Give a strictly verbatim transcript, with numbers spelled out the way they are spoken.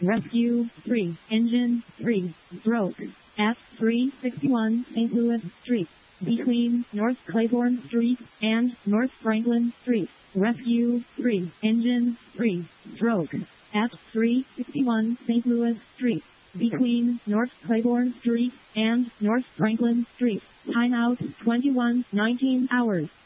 Rescue three, Engine three, broke at three sixty-one Saint Louis Street, between North Claiborne Street and North Franklin Street. Rescue three, Engine three, broke at three sixty-one Saint Louis Street, between North Claiborne Street and North Franklin Street. Timeout twenty-one nineteen hours.